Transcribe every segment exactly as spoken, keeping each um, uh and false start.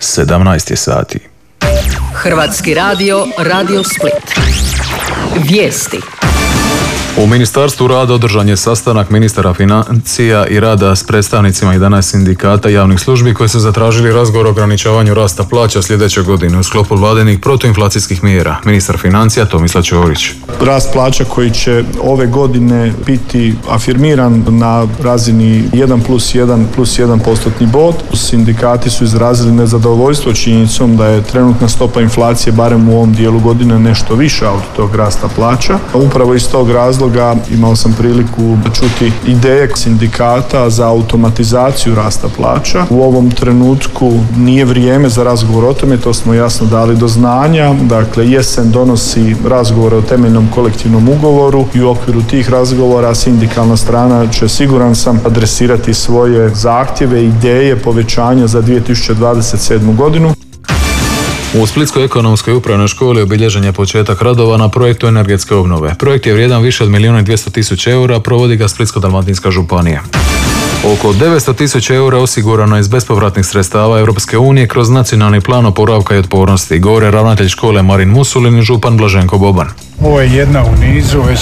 sedamnaest je sati. Hrvatski radio, Radio Split. Vijesti. U Ministarstvu rada održan je sastanak ministara financija i rada s predstavnicima jedanaest sindikata javnih službi koji su zatražili razgovor o ograničavanju rasta plaća sljedeće godine u sklopu vladinih protuinflacijskih mjera. Ministar financija Tomislav Ćorić. Rast plaća koji će ove godine biti afirmiran na razini jedan plus jedan plus jedan postotni bod. Sindikati su izrazili nezadovoljstvo činjenicom da je trenutna stopa inflacije barem u ovom dijelu godine nešto viša od tog rasta plaća. Upravo iz tog razloga imao sam priliku čuti ideje sindikata za automatizaciju rasta plaća. U ovom trenutku nije vrijeme za razgovor o tome, to smo jasno dali do znanja. Dakle, jesen donosi razgovore o temeljnom kolektivnom ugovoru i u okviru tih razgovora sindikalna strana će, siguran sam, adresirati svoje zahtjeve i ideje povećanja za dvije tisuće dvadeset sedmu. godinu. U Splitskoj ekonomskoj upravnoj školi obilježen je početak radova na projektu energetske obnove. Projekt je vrijedan više od milijuna i dvjesto tisuća eura, provodi ga Splitsko-dalmatinska županija. Oko devetsto tisuća eura osigurano je iz bespovratnih sredstava Europske unije kroz nacionalni plan oporavka i otpornosti, govore ravnatelj škole Marin Musulin i župan Blaženko Boban. Ovo je jedna u nizu, već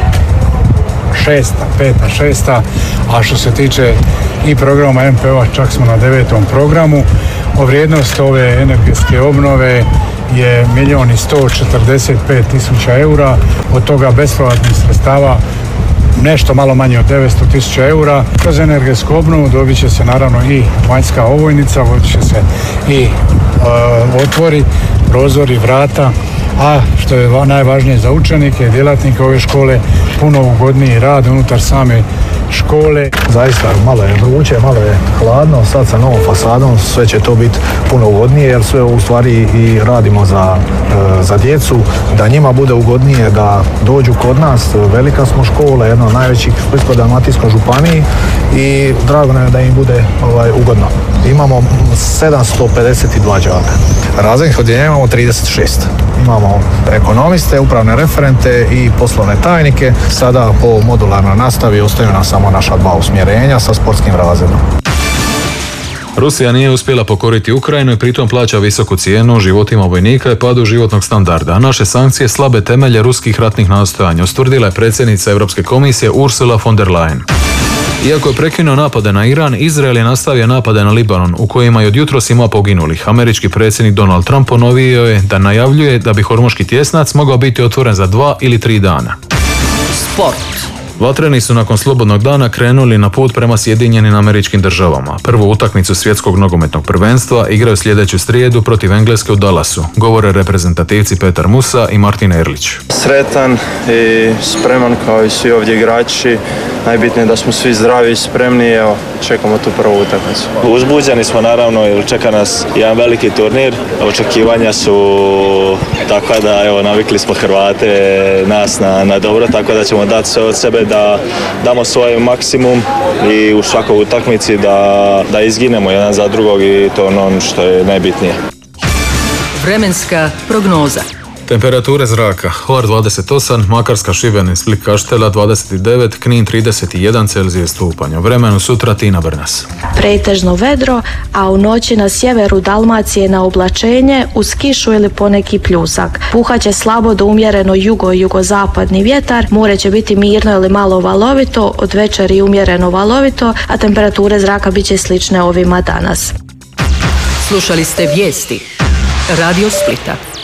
šesta, peta, šesta, a što se tiče i programa M P O-a čak smo na devetom programu. O vrijednost ove energetske obnove je milijun i sto četrdeset pet tisuća eura, od toga bespovratnih sredstava nešto malo manje od devetsto tisuća eura. Kroz energetsku obnovu dobit će se naravno i vanjska ovojnica, vodit će se i e, otvori, prozori, vrata, a što je najvažnije za učenike i djelatnike ove škole, puno ugodniji rad unutar same škole. Zaista malo je vruće, malo je hladno, sad sa novom fasadom sve će to biti puno ugodnije jer sve u stvari i radimo za, za djecu, da njima bude ugodnije da dođu kod nas. Velika smo škola, jedna od najvećih u Splitsko-dalmatinskoj županiji i drago nam je da im bude ovaj, ugodno. Imamo sedamsto pedeset dva đaka. Razrednih odjeljenja imamo trideset šest. Imamo ekonomiste, upravne referente i poslovne tajnike. Sada po modularnoj nastavi ostaju nam samo naša dva usmjerenja sa sportskim razredom. Rusija nije uspjela pokoriti Ukrajinu i pritom plaća visoku cijenu životima vojnika i padu životnog standarda. Naše sankcije slabe temelje ruskih ratnih nastojanja, ustvrdila je predsjednica Europske komisije Ursula von der Leyen. Iako je prekinuo napade na Iran, Izrael je nastavio napade na Libanon, u kojima je od jutros ima poginulih. Američki predsjednik Donald Trump ponovio je da najavljuje da bi Hormuški tjesnac mogao biti otvoren za dva ili tri dana. Sport. Vatreni su nakon slobodnog dana krenuli na put prema Sjedinjenim Američkim Državama. Prvu utakmicu svjetskog nogometnog prvenstva igraju sljedeću srijedu protiv Engleske u Dallasu, govore reprezentativci Petar Musa i Martin Erlić. Sretan i spreman kao i svi ovdje igrači. Najbitnije je da smo svi zdravi i spremni, evo, čekamo tu prvu utakmicu. Uzbuđeni smo naravno jer čeka nas jedan veliki turnir. Očekivanja su takva da evo, navikli smo Hrvate, nas na, na dobro, tako da ćemo dati sve od sebe da damo svoj maksimum i u svakoj utakmici da, da izginemo jedan za drugog i to je ono što je najbitnije. Vremenska prognoza. Temperature zraka: Hvar dvadeset osam, Makarska, Šibenik, Split, Kaštela dvadeset devet, Knin trideset jedan Celzijus stupanj. U vremenu sutra Tina Brnas. Pretežno vedro, a u noći na sjeveru Dalmacije na oblačenje uz kišu ili poneki pljusak. Puhaće slabo do umjereno jugo i jugozapadni vjetar, more će biti mirno ili malo valovito, od večeri umjereno valovito, a temperature zraka bit će slične ovima danas. Slušali ste vijesti Radio Splita.